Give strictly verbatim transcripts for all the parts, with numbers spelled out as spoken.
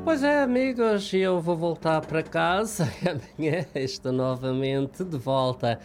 Pois é, amigos, eu vou voltar para casa e amanhã estou novamente de volta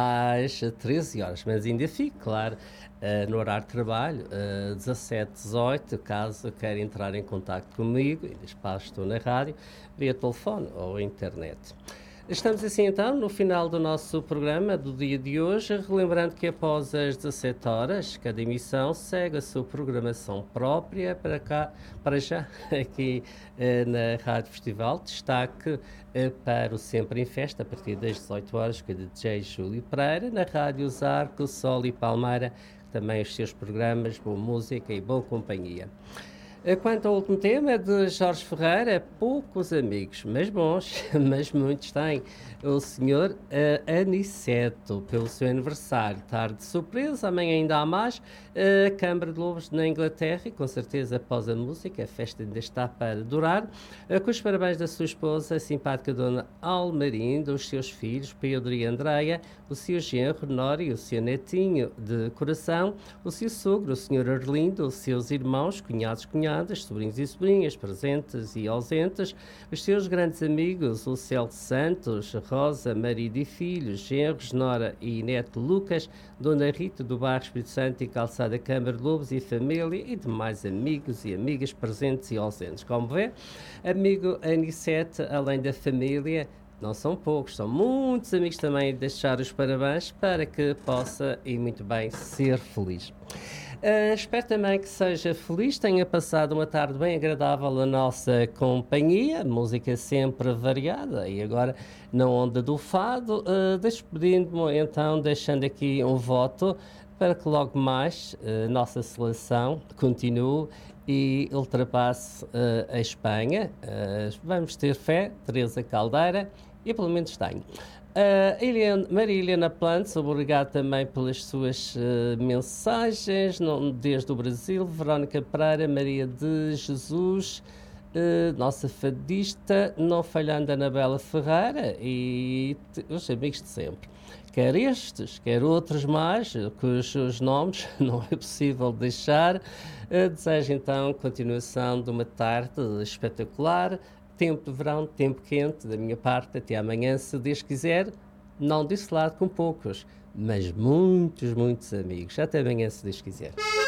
às treze horas, mas ainda fico, claro, eh, no horário de trabalho, uh, dezassete, dezoito, caso queira entrar em contacto comigo, ainda espaço estou na rádio, via telefone ou internet. Estamos assim então no final do nosso programa do dia de hoje, relembrando que após as dezassete horas, cada emissão segue a sua programação própria para cá, para já, aqui eh, na Rádio Festival. Destaque eh, para o Sempre em Festa, a partir das dezoito horas, com a D J Júlio Pereira, na Rádio Zarco, Sol e Palmeira, também os seus programas, boa música e boa companhia. Quanto ao último tema, é de Jorge Ferreira, poucos amigos, mas bons, mas muitos têm. O senhor uh, Aniceto, pelo seu aniversário, tarde de surpresa, amanhã ainda há mais. A uh, Câmara de Lobos na Inglaterra, e com certeza após a música, a festa ainda está para durar. Uh, com os parabéns da sua esposa, a simpática dona Almarim, dos seus filhos, Pedro e Andreia, o seu genro, Nório, o seu netinho de coração, o seu sogro, o senhor Arlindo, os seus irmãos, cunhados, cunhadas, sobrinhos e sobrinhas, presentes e ausentes, os seus grandes amigos, o Celso Santos, Rosa, marido e filhos, genros, Nora e neto Lucas, Dona Rita do Bairro Espírito Santo e Calçada Câmara de Lobos e família e demais amigos e amigas presentes e ausentes. Como vê, amigo Anicete, além da família, não são poucos, são muitos amigos também, deixar os parabéns para que possa, e muito bem, ser feliz. Uh, espero também que seja feliz, tenha passado uma tarde bem agradável na nossa companhia, música sempre variada e agora na onda do fado, uh, despedindo-me então, deixando aqui um voto para que logo mais a uh, nossa seleção continue e ultrapasse uh, a Espanha. Uh, vamos ter fé, Teresa Caldeira, e pelo menos tenho. Uh, Eliane, Maria Helena Plantes, obrigado também pelas suas uh, mensagens, não, desde o Brasil. Verónica Pereira, Maria de Jesus, uh, nossa fadista, não falhando Anabela Ferreira e t- os amigos de sempre. Quer estes, quer outros mais, cujos nomes não é possível deixar. Uh, desejo então continuação de uma tarde espetacular. Tempo de verão, tempo quente, da minha parte, até amanhã, se Deus quiser, não desse lado com poucos, mas muitos, muitos amigos. Até amanhã, se Deus quiser.